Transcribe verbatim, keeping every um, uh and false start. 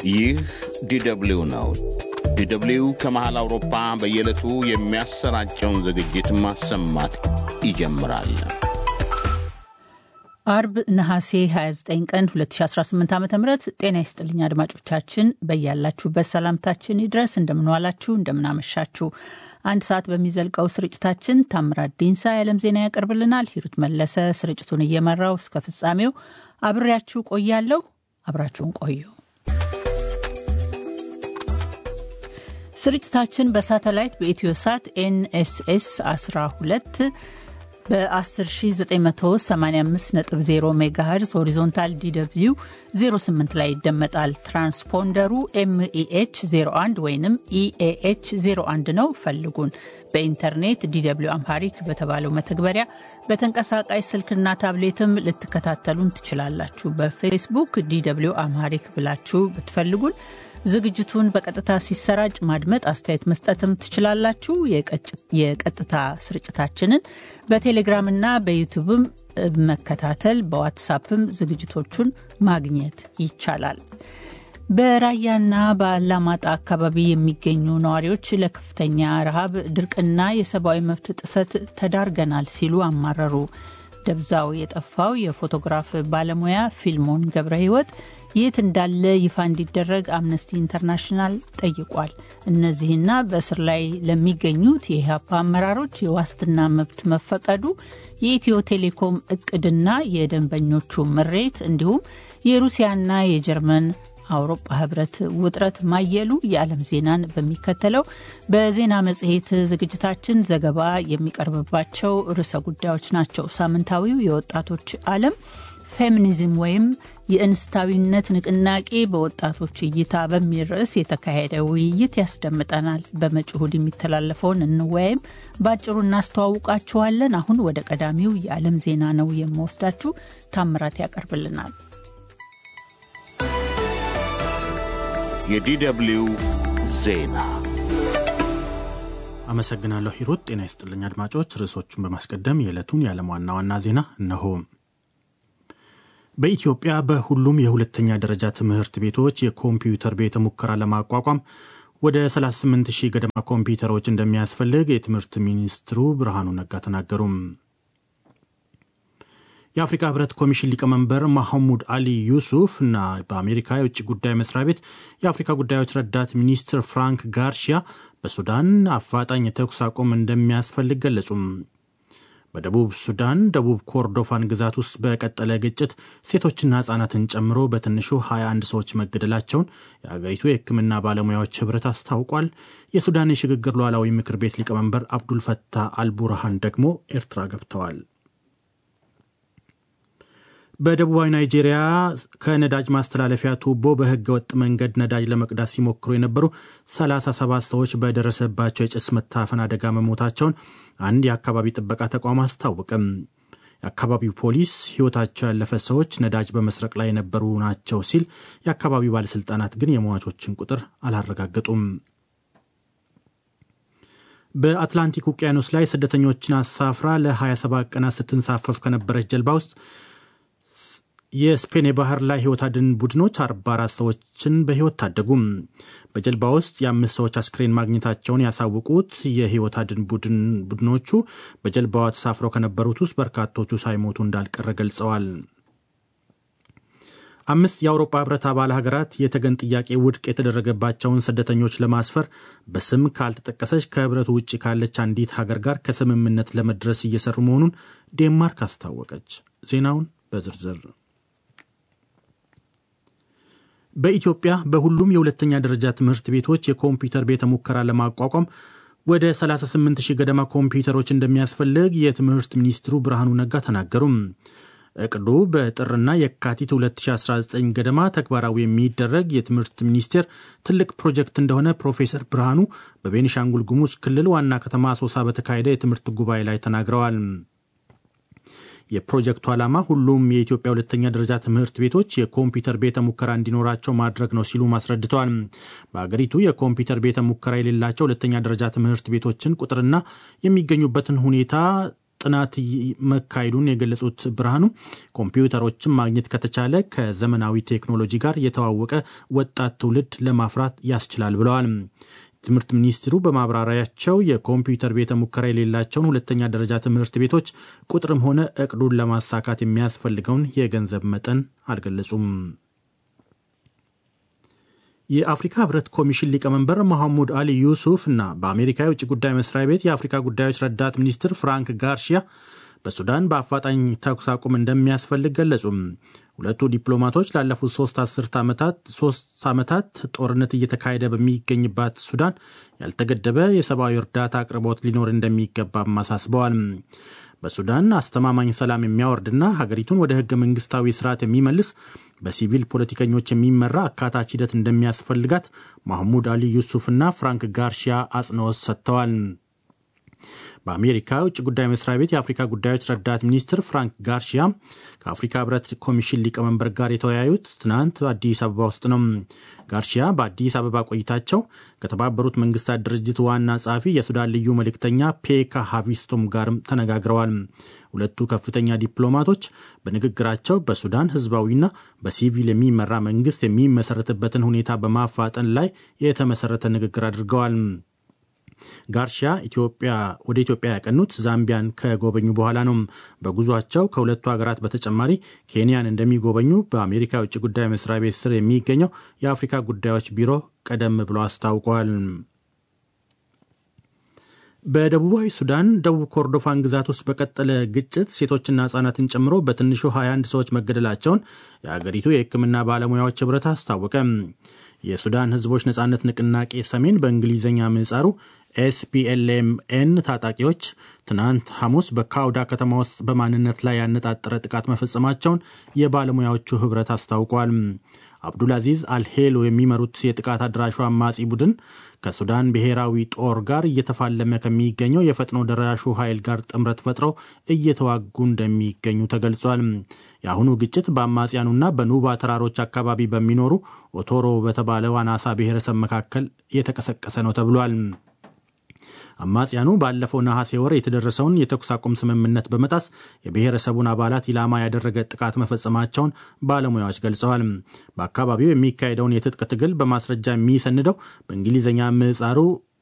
ይህ ዲደብሊው ነው። ዲደብሊው ከመሃል አውሮፓ በየዕለቱ የሚያሰራጨውን ዝግጅት ማሰማት ይጀምራል። አርብ ነሐሴ ሃያ ዘጠኝ ቀን ሁለት ሺህ አስራ ስምንት ዓ.ም ጤና ይስጥልኝ አድማጮቻችን፣ በያላችሁበት ሰላምታችን ይድረስ። እንደምንዋላችሁ፣ እንደምናመሻችሁ። አንድ ሰዓት በሚዘልቀው ስርጭታችን ታምራት ዲንሳ የዓለም ዜና ያቀርብልናል። ሂሩት መለሰ ስርጭቱን እየመራው እስከ ፍጻሜው አብሬያችሁ ቆያለሁ። አብራችሁን ቆዩ። ስርጭታችን በሳተላይት በኢትዮሳት ኤንኤስኤስ አስራ ሁለት በ10ሺህ ዘጠኝ መቶ ሰማንያ አምስት ነጥብ ዜሮ ሜጋሄርዝ ሆሪዞንታል ዲደብሊው ዜሮ ስምንት ላይ ይደመጣል። ትራንስፖንደሩ ኤምኢኤች ዜሮ አንድ ወይንም ኢኤኤች ዜሮ አንድ ነው። ፈልጉን። በኢንተርኔት ዲደብሊው አምሃሪክ በተባለው መተግበሪያ በተንቀሳቃሽ ስልክና ታብሌትም ልትከታተሉን ትችላላችሁ። በፌስቡክ ዲደብሊው አምሃሪክ ብላችሁ ብትፈልጉን ዝግጅቱን በቀጥታ ሲሰራጭ ማድመጥ፣ አስተያየት መስጠትም ትችላላችሁ። የቀጥታ ስርጭታችንን በቴሌግራምና በዩቲዩብም መከታተል፣ በዋትስአፕም ዝግጅቶቹን ማግኘት ይቻላል። በራያና በአላማጣ አካባቢ የሚገኙ ነዋሪዎች ለከፍተኛ ረሃብ፣ ድርቅና የሰብአዊ መብት ጥሰት ተዳርገናል ሲሉ አማረሩ። ደብዛው የጠፋው የፎቶግራፍ ባለሙያ ፊልሞን ገብረ ሕይወት የት እንዳለ ይፋ እንዲደረግ አምነስቲ ኢንተርናሽናል ጠይቋል። እነዚህና በእስር ላይ ለሚገኙት የኢህአፓ አመራሮች የዋስትና መብት መፈቀዱ፣ የኢትዮ ቴሌኮም እቅድና የደንበኞቹ ምሬት እንዲሁም የሩሲያና የጀርመን አውሮፓ ህብረት ውጥረት ማየሉ የዓለም ዜናን በሚከተለው በዜና መጽሔት ዝግጅታችን ዘገባ የሚቀርብባቸው ርዕሰ ጉዳዮች ናቸው። ሳምንታዊው የወጣቶች ዓለም ፌሚኒዝም ወይም የእንስታዊነት ንቅናቄ በወጣቶች እይታ በሚል ርዕስ የተካሄደ ውይይት ያስደምጠናል። በመጪው እሁድ የሚተላለፈውን እንወያይም ባጭሩ እናስተዋውቃችኋለን። አሁን ወደ ቀዳሚው የዓለም ዜና ነው የምወስዳችሁ። ታምራት ያቀርብልናል። የዲደብሊው ዜና። አመሰግናለሁ ሂሩት። ጤና ይስጥልኝ አድማጮች። ርዕሶቹን በማስቀደም የዕለቱን የዓለም ዋና ዋና ዜና እነሆ። በኢትዮጵያ በሁሉም የሁለተኛ ደረጃ ትምህርት ቤቶች የኮምፒውተር ቤተ ሙከራ ለማቋቋም ወደ ሰላሳ ስምንት ሺህ ገደማ ኮምፒውተሮች እንደሚያስፈልግ የትምህርት ሚኒስትሩ ብርሃኑ ነጋ ተናገሩ። የአፍሪካ ህብረት ኮሚሽን ሊቀመንበር ማሐሙድ አሊ ዩሱፍ እና በአሜሪካ የውጭ ጉዳይ መስሪያ ቤት የአፍሪካ ጉዳዮች ረዳት ሚኒስትር ፍራንክ ጋርሺያ በሱዳን አፋጣኝ የተኩስ አቁም እንደሚያስፈልግ ገለጹ። በደቡብ ሱዳን ደቡብ ኮርዶፋን ግዛት ውስጥ በቀጠለ ግጭት ሴቶችና ህጻናትን ጨምሮ በትንሹ ሃያ አንድ ሰዎች መገደላቸውን የአገሪቱ የሕክምና ባለሙያዎች ህብረት አስታውቋል። የሱዳን የሽግግር ሉዓላዊ ምክር ቤት ሊቀመንበር አብዱል ፈታህ አልቡርሃን ደግሞ ኤርትራ ገብተዋል። በደቡባዊ ናይጄሪያ ከነዳጅ ማስተላለፊያ ቱቦ በህገ ወጥ መንገድ ነዳጅ ለመቅዳት ሲሞክሩ የነበሩ ሰላሳ ሰባት ሰዎች በደረሰባቸው የጭስ መታፈን አደጋ መሞታቸውን አንድ የአካባቢ ጥበቃ ተቋም አስታወቀም። የአካባቢው ፖሊስ ህይወታቸው ያለፈ ሰዎች ነዳጅ በመስረቅ ላይ የነበሩ ናቸው ሲል፣ የአካባቢው ባለስልጣናት ግን የሟቾችን ቁጥር አላረጋገጡም። በአትላንቲክ ውቅያኖስ ላይ ስደተኞችን አሳፍራ ለሀያ ሰባት ቀናት ስትንሳፈፍ ከነበረች ጀልባ ውስጥ የስፔን የባህር ላይ ህይወት አድን ቡድኖች አርባ አራት ሰዎችን በህይወት ታደጉም። በጀልባ ውስጥ የአምስት ሰዎች አስክሬን ማግኘታቸውን ያሳወቁት የህይወት አድን ቡድን ቡድኖቹ በጀልባዋ ተሳፍረው ከነበሩት ውስጥ በርካቶቹ ሳይሞቱ እንዳልቀረ ገልጸዋል። አምስት የአውሮፓ ህብረት አባል ሀገራት የተገን ጥያቄ ውድቅ የተደረገባቸውን ስደተኞች ለማስፈር በስም ካልተጠቀሰች ከህብረቱ ውጭ ካለች አንዲት ሀገር ጋር ከስምምነት ለመድረስ እየሰሩ መሆኑን ዴንማርክ አስታወቀች። ዜናውን በዝርዝር በኢትዮጵያ በሁሉም የሁለተኛ ደረጃ ትምህርት ቤቶች የኮምፒውተር ቤተ ሙከራ ለማቋቋም ወደ ሰላሳ ስምንት ሺህ ገደማ ኮምፒውተሮች እንደሚያስፈልግ የትምህርት ሚኒስትሩ ብርሃኑ ነጋ ተናገሩ። እቅዱ በጥርና የካቲት ሁለት ሺህ አስራ ዘጠኝ ገደማ ተግባራዊ የሚደረግ የትምህርት ሚኒስቴር ትልቅ ፕሮጀክት እንደሆነ ፕሮፌሰር ብርሃኑ በቤኒሻንጉል ጉሙዝ ክልል ዋና ከተማ አሶሳ በተካሄደ የትምህርት ጉባኤ ላይ ተናግረዋል። የፕሮጀክቱ ዓላማ ሁሉም የኢትዮጵያ ሁለተኛ ደረጃ ትምህርት ቤቶች የኮምፒውተር ቤተ ሙከራ እንዲኖራቸው ማድረግ ነው ሲሉ አስረድተዋል። በአገሪቱ የኮምፒውተር ቤተ ሙከራ የሌላቸው ሁለተኛ ደረጃ ትምህርት ቤቶችን ቁጥርና የሚገኙበትን ሁኔታ ጥናት መካሄዱን የገለጹት ብርሃኑ ኮምፒውተሮችን ማግኘት ከተቻለ ከዘመናዊ ቴክኖሎጂ ጋር የተዋወቀ ወጣት ትውልድ ለማፍራት ያስችላል ብለዋል። ትምህርት ሚኒስትሩ በማብራሪያቸው የኮምፒውተር ቤተ ሙከራ የሌላቸውን ሁለተኛ ደረጃ ትምህርት ቤቶች ቁጥርም ሆነ እቅዱን ለማሳካት የሚያስፈልገውን የገንዘብ መጠን አልገለጹም። የአፍሪካ ህብረት ኮሚሽን ሊቀመንበር መሐሙድ አሊ ዩሱፍ እና በአሜሪካ የውጭ ጉዳይ መስሪያ ቤት የአፍሪካ ጉዳዮች ረዳት ሚኒስትር ፍራንክ ጋርሺያ በሱዳን በአፋጣኝ ተኩስ አቁም እንደሚያስፈልግ ገለጹ። ሁለቱ ዲፕሎማቶች ላለፉት ሶስት አስርት ዓመታት ሶስት ዓመታት ጦርነት እየተካሄደ በሚገኝባት ሱዳን ያልተገደበ የሰብአዊ እርዳታ አቅርቦት ሊኖር እንደሚገባ አሳስበዋል። በሱዳን አስተማማኝ ሰላም የሚያወርድና ሀገሪቱን ወደ ህገ መንግስታዊ ስርዓት የሚመልስ በሲቪል ፖለቲከኞች የሚመራ አካታች ሂደት እንደሚያስፈልጋት መሐሙድ አሊ ዩሱፍና ፍራንክ ጋርሺያ አጽንኦት ሰጥተዋል። በአሜሪካ ውጭ ጉዳይ መስሪያ ቤት የአፍሪካ ጉዳዮች ረዳት ሚኒስትር ፍራንክ ጋርሺያ ከአፍሪካ ህብረት ኮሚሽን ሊቀመንበር ጋር የተወያዩት ትናንት አዲስ አበባ ውስጥ ነው። ጋርሺያ በአዲስ አበባ ቆይታቸው ከተባበሩት መንግስታት ድርጅት ዋና ጸሐፊ የሱዳን ልዩ መልእክተኛ ፔካ ሃቪስቶም ጋርም ተነጋግረዋል። ሁለቱ ከፍተኛ ዲፕሎማቶች በንግግራቸው በሱዳን ህዝባዊና በሲቪል የሚመራ መንግስት የሚመሰረትበትን ሁኔታ በማፋጠን ላይ የተመሰረተ ንግግር አድርገዋል። ጋርሺያ ኢትዮጵያ ወደ ኢትዮጵያ ያቀኑት ዛምቢያን ከጎበኙ በኋላ ነው። በጉዟቸው ከሁለቱ ሀገራት በተጨማሪ ኬንያን እንደሚጎበኙ በአሜሪካ የውጭ ጉዳይ መስሪያ ቤት ስር የሚገኘው የአፍሪካ ጉዳዮች ቢሮ ቀደም ብሎ አስታውቋል። በደቡባዊ ሱዳን ደቡብ ኮርዶፋን ግዛት ውስጥ በቀጠለ ግጭት ሴቶችና ህጻናትን ጨምሮ በትንሹ ሃያ አንድ ሰዎች መገደላቸውን የአገሪቱ የሕክምና ባለሙያዎች ህብረት አስታወቀ። የሱዳን ህዝቦች ነጻነት ንቅናቄ ሰሜን በእንግሊዝኛ ምህጻሩ ኤስፒኤልኤምኤን ታጣቂዎች ትናንት ሐሙስ በካውዳ ከተማ ውስጥ በማንነት ላይ ያነጣጠረ ጥቃት መፈጸማቸውን የባለሙያዎቹ ህብረት አስታውቋል። አብዱልአዚዝ አልሄሎ የሚመሩት የጥቃት አድራሹ አማጺ ቡድን ከሱዳን ብሔራዊ ጦር ጋር እየተፋለመ ከሚገኘው የፈጥኖ ደራሹ ኃይል ጋር ጥምረት ፈጥረው እየተዋጉ እንደሚገኙ ተገልጿል። የአሁኑ ግጭት በአማጽያኑና በኑባ ተራሮች አካባቢ በሚኖሩ ኦቶሮ በተባለው አናሳ ብሔረሰብ መካከል የተቀሰቀሰ ነው ተብሏል። አማጽያኑ ባለፈው ነሐሴ ወር የተደረሰውን የተኩስ አቁም ስምምነት በመጣስ የብሔረሰቡን አባላት ኢላማ ያደረገ ጥቃት መፈጸማቸውን ባለሙያዎች ገልጸዋል። በአካባቢው የሚካሄደውን የትጥቅ ትግል በማስረጃ የሚሰንደው በእንግሊዝኛ ምህጻሩ